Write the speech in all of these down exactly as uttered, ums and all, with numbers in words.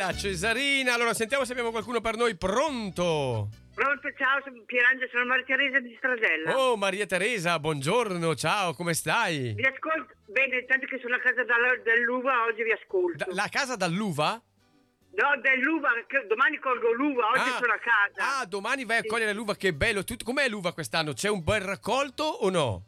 via Cesarina. Allora sentiamo se abbiamo qualcuno per noi pronto. Pronto, ciao, sono Pierangela, sono Maria Teresa di Stradella. Oh, Maria Teresa, buongiorno, ciao, come stai? Vi ascolto bene, tanto che sono a casa dalla- dell'uva, oggi vi ascolto. Da- la casa dall'uva? No, dell'uva, che domani colgo l'uva, oggi ah, sono a casa. Ah, domani vai a Sì. cogliere l'uva, che bello. Tu- com'è l'uva quest'anno? C'è un bel raccolto o no?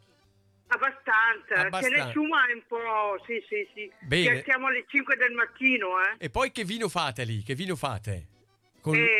Abbastanza, Abbastanza. ce ne suma un po', sì, sì, sì. Bene. Ci siamo alle cinque del mattino, eh. E poi che vino fate lì? Che vino fate? Con... E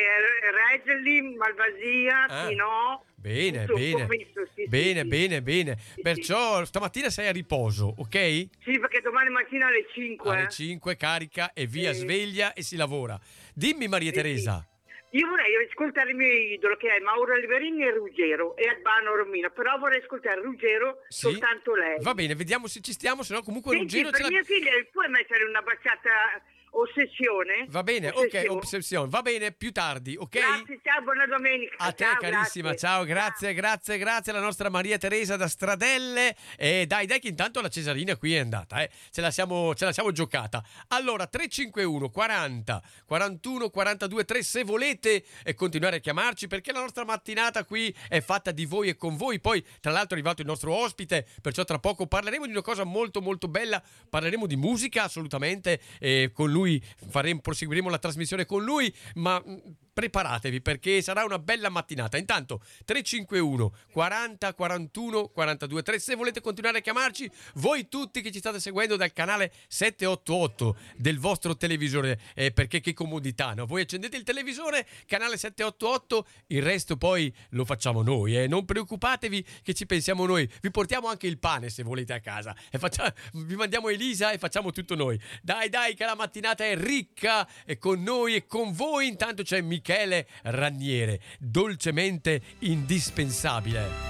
Regeli, Malvasia, Ah. Pinot. Bene, tutto un bene, po' misto, sì, bene, sì, bene, sì. bene. Sì, Perciò stamattina sei a riposo, ok? Sì, perché domani mattina alle cinque. Alle cinque carica e via, Sì. sveglia e si lavora. Dimmi Maria Sì, Teresa. sì. Io vorrei ascoltare il mio idolo che è Mauro Alberini e Ruggero e Albano Romina, però vorrei ascoltare Ruggero Sì? soltanto lei. Va bene, vediamo se ci stiamo, se no comunque Senti, Ruggero per ce la... mia figlia puoi mettere una baciata Ossessione? Va bene, Ossessione. ok, Obsessione, va bene, più tardi, ok? Grazie, ciao, buona domenica. A te ciao, carissima, grazie. ciao, grazie, grazie, grazie alla nostra Maria Teresa da Stradelle. E dai, dai che intanto la Cesarina qui è andata, eh. Ce la siamo, ce la siamo giocata. Allora, tre cinque uno quaranta quarantuno quarantadue tre se volete eh, continuare a chiamarci, perché la nostra mattinata qui è fatta di voi e con voi. Poi, tra l'altro, è arrivato il nostro ospite, perciò tra poco parleremo di una cosa molto molto bella, parleremo di musica assolutamente, e con lui faremo, proseguiremo la trasmissione con lui, ma mh, preparatevi perché sarà una bella mattinata. Intanto tre cinque uno quaranta quarantuno quarantadue tre se volete continuare a chiamarci, voi tutti che ci state seguendo dal canale settecentottantotto del vostro televisore, eh, perché che comodità, no? Voi accendete il televisore, canale settecentottantotto, il resto poi lo facciamo noi, eh? Non preoccupatevi che ci pensiamo noi, vi portiamo anche il pane se volete a casa e facciamo, vi mandiamo Elisa e facciamo tutto noi. Dai dai che la mattinata è ricca e con noi e con voi. Intanto c'è Michele Raniere, dolcemente indispensabile.